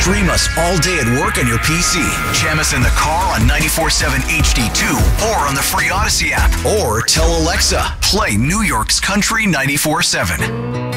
Stream us all day at work on your PC. Jam us in the car on 94.7 HD2 or on the free Odyssey app. Or tell Alexa, play New York's Country 94.7.